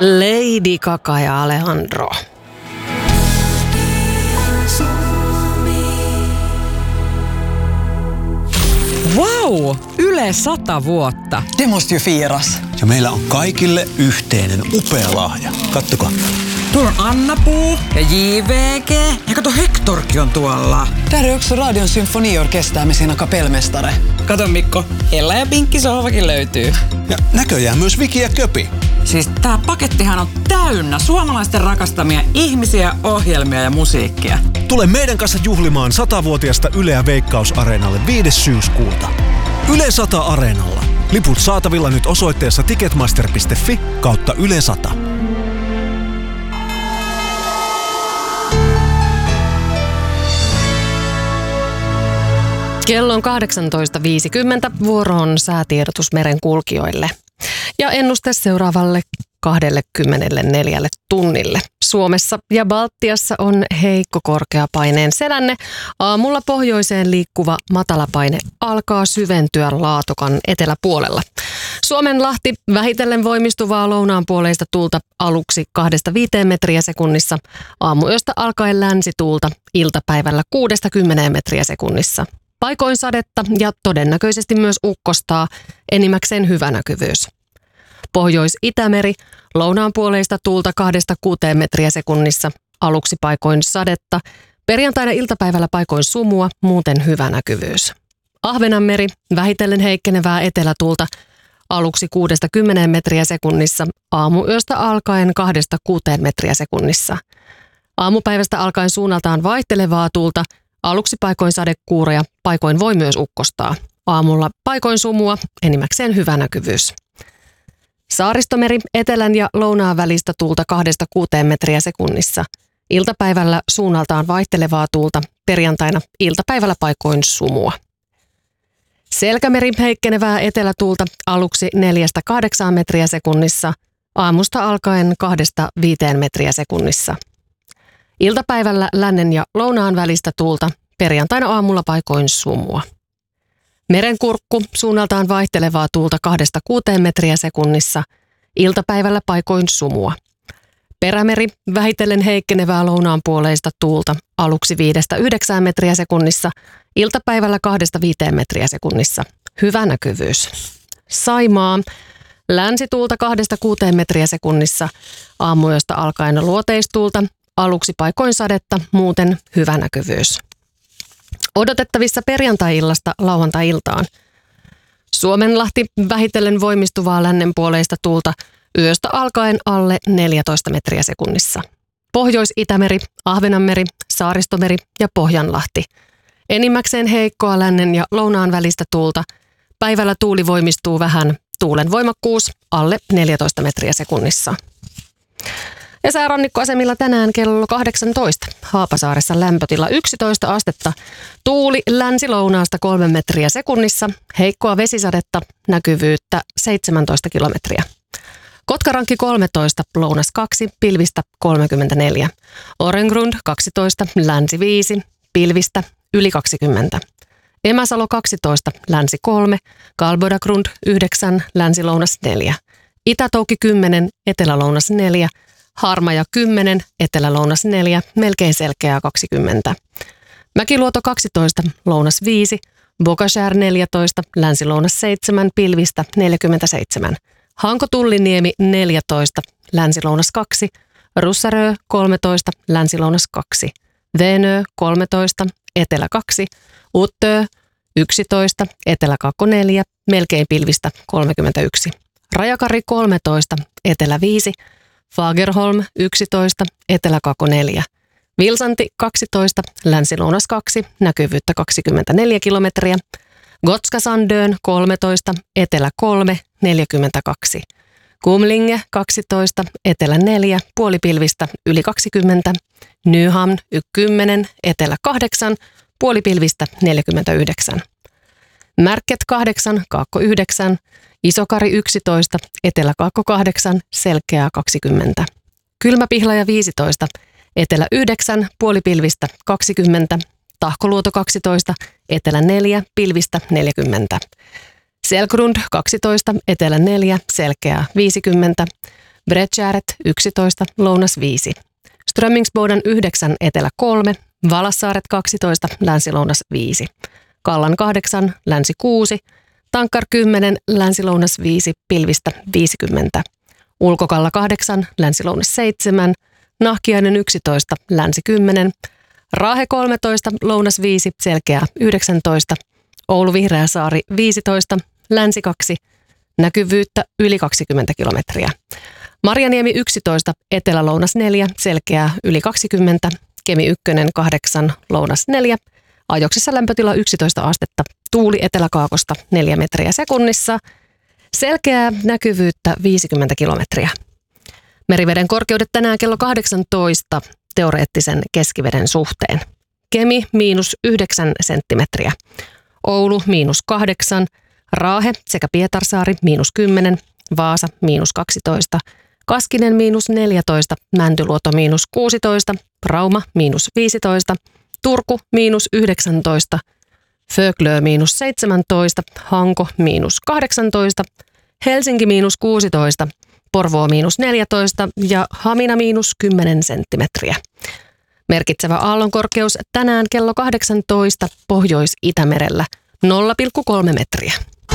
Lady Gaga ja Alejandro. Wow! Yle 100 vuotta. Det måste ju firas. Ja meillä on kaikille yhteinen upea lahja. Kattokaa. Tuolla on Anna-Puu ja JVG. Ja kato, Hektorkin on tuolla. Där är också Radion symfoniorkester med sina kapellmästare. Kato Mikko, Ella ja Pinkki sohvakin löytyy. Ja näköjään myös Viki ja Köpi. Siis tää pakettihan on täynnä suomalaisten rakastamia ihmisiä, ohjelmia ja musiikkia. Tule meidän kanssa juhlimaan 100-vuotiasta Yleä Veikkaus-areenalle 5. syyskuuta. Yle 100 Areenalla. Liput saatavilla nyt osoitteessa ticketmaster.fi/Yle 100. Kello on 18.50. Vuoro on säätiedotus merenkulkijoille. Ja ennuste seuraavalle 24 tunnille. Suomessa ja Baltiassa on heikko korkeapaineen selänne. Aamulla pohjoiseen liikkuva matalapaine alkaa syventyä Laatokan eteläpuolella. Suomenlahti vähitellen voimistuvaa lounaanpuoleista tuulta aluksi 2-5 metriä sekunnissa. Aamuyöstä alkaen länsituulta iltapäivällä 6-10 metriä sekunnissa. Paikoin sadetta ja todennäköisesti myös ukkostaa, enimmäkseen hyvä näkyvyys. Pohjois-Itämeri, lounaanpuoleista tuulta 2-6 metriä sekunnissa, aluksi paikoin sadetta, perjantaina iltapäivällä paikoin sumua, muuten hyvä näkyvyys. Ahvenanmeri, vähitellen heikkenevää etelätuulta, aluksi 6-10 metriä sekunnissa, aamuyöstä alkaen 2-6 metriä sekunnissa. Aamupäivästä alkaen suunnaltaan vaihtelevaa tuulta, aluksi paikoin sadekuuroja, paikoin voi myös ukkostaa. Aamulla paikoin sumua, enimmäkseen hyvä näkyvyys. Saaristomeri, etelän ja lounaan välistä tuulta 2-6 metriä sekunnissa. Iltapäivällä suunnaltaan vaihtelevaa tuulta, perjantaina iltapäivällä paikoin sumua. Selkämeri, heikkenevää etelätuulta, aluksi 4-8 metriä sekunnissa, aamusta alkaen 2-5 metriä sekunnissa. Iltapäivällä lännen ja lounaan välistä tuulta, perjantaina aamulla paikoin sumua. Merenkurkku, suunnaltaan vaihtelevaa tuulta 2-6 metriä sekunnissa, iltapäivällä paikoin sumua. Perämeri, vähitellen heikkenevää lounaanpuoleista tuulta, aluksi 5-9 metriä sekunnissa, iltapäivällä 2-5 metriä sekunnissa. Hyvä näkyvyys. Saimaa, länsituulta 2-6 metriä sekunnissa, aamuyöstä alkaen luoteistuulta, aluksi paikoin sadetta, muuten hyvä näkyvyys. Odotettavissa perjantai-illasta lauantai-iltaan. Suomenlahti, vähitellen voimistuvaa lännenpuoleista tuulta, yöstä alkaen alle 14 metriä sekunnissa. Pohjois-Itämeri, Ahvenanmeri, Saaristomeri ja Pohjanlahti. Enimmäkseen heikkoa lännen ja lounaan välistä tuulta. Päivällä tuuli voimistuu vähän, tuulen voimakkuus alle 14 metriä sekunnissa. Ja säärannikkoasemilla tänään kello 18. Haapasaaressa lämpötila 11 astetta. Tuuli länsi-lounaasta 3 metriä sekunnissa. Heikkoa vesisadetta, näkyvyyttä 17 kilometriä. Kotkarankki 13, lounas 2, pilvistä 34. Orengrund 12, länsi 5, pilvistä yli 20. Emäsalo 12, länsi 3, Kalbodagrund 9, länsi-lounas 4. Itä-Touki 10, etelä-lounas 4. Harmaja 10, etelä-lounas 4, melkein selkeää 20. Mäkiluoto 12, lounas 5, Bokashär 14, länsi-lounas 7, pilvistä 47. Hanko-Tulliniemi 14, länsi-lounas 2, Russarö 13, länsi-lounas 2, Venö 13, etelä 2, Uttö 11, etelä-kakko 4, melkein pilvistä 31. Rajakari 13, etelä 5, Fagerholm 11, etelä-kakko 4. Vilsanti 12, länsi-lounas 2, näkyvyyttä 24 kilometriä. Gotska-Sandön 13, etelä 3, 42. Kumlinge 12, etelä 4, puolipilvistä yli 20. Nyhamn 10, etelä 8, puolipilvistä 49. Märket 8, kaakko 9. Isokari 11, etelä-kaakko 8, selkeää 20. Kylmäpihlaja 15, etelä 9, puolipilvistä 20. Tahkoluoto 12, etelä 4, pilvistä 40. Selgrund 12, etelä 4, selkeää 50. Bredgäret 11, lounas 5. Strömmingsboden 9, etelä 3, Valassaaret 12, länsi-lounas 5. Kallan 8, länsi 6, Tankkar 10, länsi-lounas 5, pilvistä 50. Ulkokalla 8, länsi-lounas 7, Nahkiainen 11, länsi 10, Raahe 13, lounas 5, selkeää 19, Oulu Vihreäsaari 15, länsi 2, näkyvyyttä yli 20 kilometriä. Marjaniemi 11, etelä-lounas 4, selkeää yli 20, Kemi 1, 8, lounas 4, ajoksessa lämpötila 11 astetta, tuuli eteläkaakosta 4 metriä sekunnissa, selkeää näkyvyyttä 50 kilometriä. Meriveden korkeudet tänään kello 18 teoreettisen keskiveden suhteen. Kemi -9 senttimetriä, Oulu -8, Raahe sekä Pietarsaari -10, Vaasa -12, Kaskinen -14, Mäntyluoto -16, Rauma -15, Turku -19, Föglö -17, Hanko -18, Helsinki -16, Porvoo -14 ja Hamina -10 senttimetriä. Merkitsevä aallonkorkeus tänään kello 18 Pohjois-Itämerellä 0,3 metriä.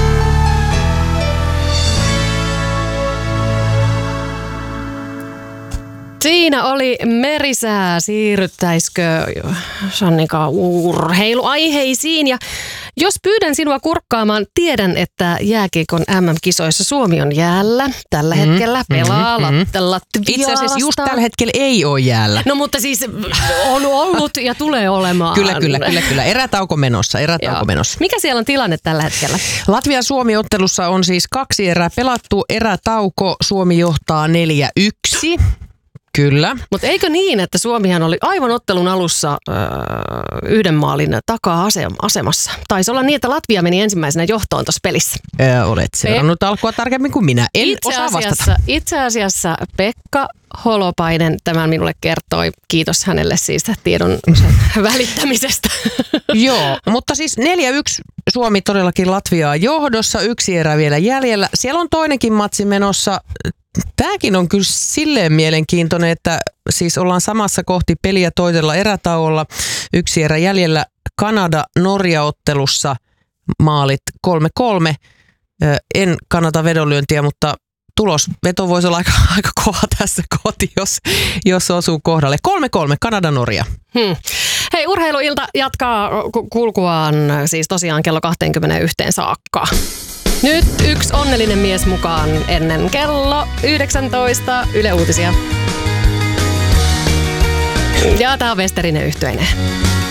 Siinä oli merisää. Siirryttäisikö Sannika urheiluaiheisiin? Ja jos pyydän sinua kurkkaamaan, tiedän, että jääkiekon MM-kisoissa Suomi on jäällä. Tällä hetkellä pelaa Latviasta. Itse asiassa just tällä hetkellä ei ole jäällä. No mutta siis on ollut ja tulee olemaan. Kyllä. Erätauko menossa. Mikä siellä on tilanne tällä hetkellä? Latvia-Suomi-ottelussa on siis 2 erää pelattu. Erätauko, Suomi johtaa 4-1. Kyllä. Mutta eikö niin, että Suomihan oli aivan ottelun alussa yhden maalin takaa asemassa? Taisi olla niin, että Latvia meni ensimmäisenä johtoon tuossa pelissä. Olet seurannut alkua tarkemmin kuin minä. En osaa vastata. Itse asiassa Pekka Holopainen tämän minulle kertoi. Kiitos hänelle siis tiedon välittämisestä. Joo, mutta siis 4-1 Suomi todellakin Latviaa johdossa. 1 erä vielä jäljellä. Siellä on toinenkin matsi menossa. Tämäkin on kyllä silleen mielenkiintoinen, että siis ollaan samassa kohti peliä toisella erätauolla. 1 erä jäljellä Kanada-Norja-ottelussa maalit 3-3. En kannata vedonlyöntiä, mutta tulosveto voisi olla aika kova tässä koti, jos osuu kohdalle. 3-3 Kanada-Norja. Hei, urheiluilta jatkaa kulkuaan siis tosiaan kello 21 saakka. Nyt yksi onnellinen mies mukaan ennen kello 19 Yle Uutisia. Ja tää on Westerinen yhtyeineen.